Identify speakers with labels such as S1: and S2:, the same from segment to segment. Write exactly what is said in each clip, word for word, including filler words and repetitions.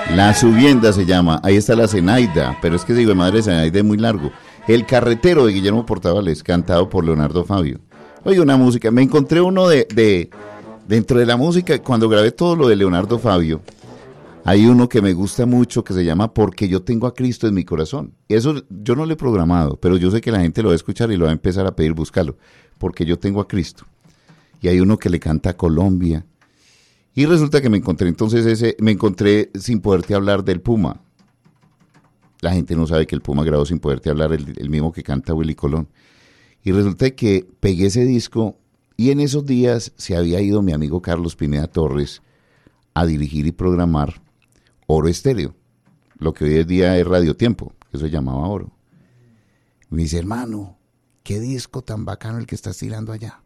S1: La Subienda se llama, ahí está la Zenaida, pero es que digo, madre Zenaida es muy largo. El Carretero de Guillermo Portavales, cantado por Leonardo Fabio. Oye, una música, me encontré uno de, de, dentro de la música, cuando grabé todo lo de Leonardo Fabio, hay uno que me gusta mucho que se llama Porque yo tengo a Cristo en mi corazón. Eso yo no lo he programado, pero yo sé que la gente lo va a escuchar y lo va a empezar a pedir, buscarlo. Porque yo tengo a Cristo. Y hay uno que le canta a Colombia. Y resulta que me encontré entonces ese, me encontré Sin Poderte Hablar del Puma. La gente no sabe que el Puma grabó Sin Poderte Hablar, el, el mismo que canta Willy Colón. Y resulta que pegué ese disco y en esos días se había ido mi amigo Carlos Pineda Torres a dirigir y programar Oro Estéreo, lo que hoy en día es Radio Tiempo, que eso se llamaba Oro. Y me dice, hermano, qué disco tan bacano el que estás tirando allá.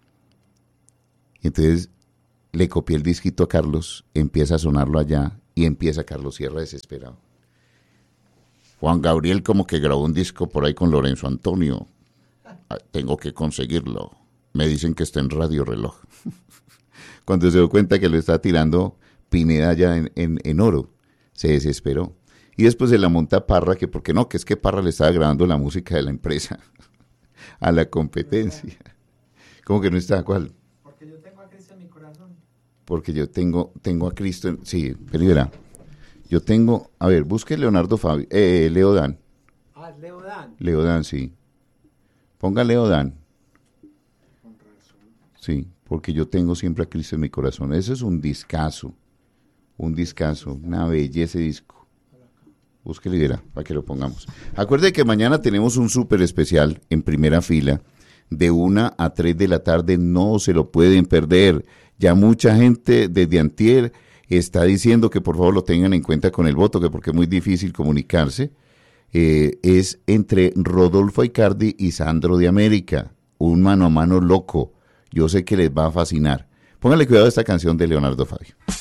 S1: Y entonces le copié el disquito a Carlos, empieza a sonarlo allá y empieza Carlos Sierra desesperado. Juan Gabriel como que grabó un disco por ahí con Lorenzo Antonio. Tengo que conseguirlo. Me dicen que está en Radio Reloj. Cuando se dio cuenta que lo estaba tirando Pineda allá en, en, en Oro, se desesperó. Y después se la monta Parra, que porque no, que es que Parra le estaba grabando la música de la empresa a la competencia. ¿Cómo que no está? ¿Cuál?
S2: Porque yo tengo a Cristo en mi corazón.
S1: Porque yo tengo, tengo a Cristo en... Sí, pero mira, yo tengo... A ver, busque Leonardo Fabio, eh, Leo Dan.
S2: Ah, Leo Dan.
S1: Leo Dan, sí. Ponga Leo Dan. Sí, porque yo tengo siempre a Cristo en mi corazón. Eso es un discazo. Un discazo, una belleza de disco. Búsquelo y verá, para que lo pongamos. Acuerde que mañana tenemos un súper especial en primera fila. De una a tres de la tarde, no se lo pueden perder. Ya mucha gente desde antier está diciendo que por favor lo tengan en cuenta con el voto, que porque es muy difícil comunicarse. Eh, es entre Rodolfo Aicardi y Sandro de América, un mano a mano loco. Yo sé que les va a fascinar. Póngale cuidado a esta canción de Leonardo Fabio.